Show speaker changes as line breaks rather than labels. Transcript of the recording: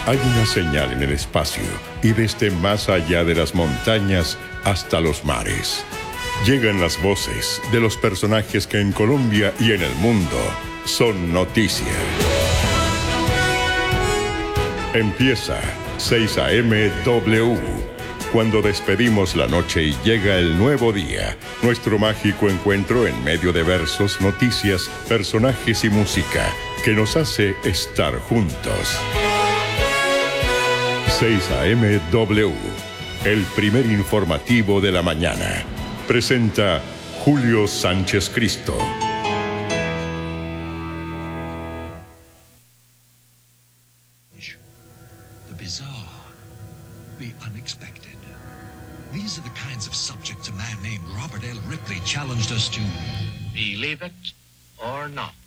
Hay una señal en el espacio y desde más allá de las montañas hasta los mares. Llegan las voces de los personajes que en Colombia y en el mundo son noticia. Empieza 6 AM W. Cuando despedimos la noche y llega el nuevo día, nuestro mágico encuentro en medio de versos, noticias, personajes y música que nos hace estar juntos. 6 AM W, el primer informativo de la mañana. Presenta Julio Sánchez Cristo.
The bizarre, the unexpected. These are the kinds of subjects a man named Robert L. Ripley challenged us to
believe it or not.